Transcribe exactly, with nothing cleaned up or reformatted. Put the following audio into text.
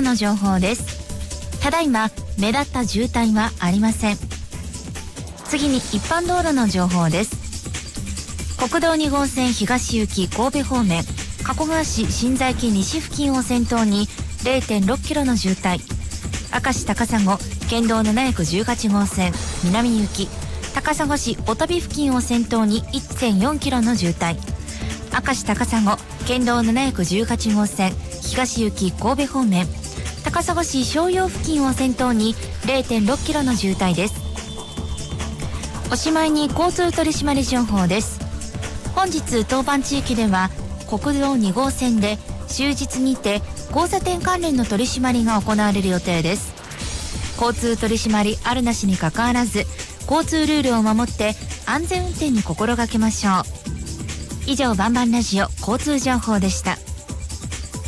の情報です。ただいま目立った渋滞はありません。次に一般道路の情報です。国道に号線東行き神戸方面、加古川市新座駅西付近を先頭に れいてんろっキロの渋滞。明石高砂県道ななひゃくじゅうはち号線南行き高砂市小旅付近を先頭に いってんよんキロの渋滞。明石高砂県道ななひゃくじゅうはち号線東行き神戸方面、高砂市商用付近を先頭に れいてんろっキロの渋滞です。おしまいに交通取締り情報です。本日当番地域では国道に号線で終日にて交差点関連の取り締まりが行われる予定です。交通取り締まりあるなしにかかわらず、交通ルールを守って安全運転に心がけましょう。以上、バンバンラジオ交通情報でした。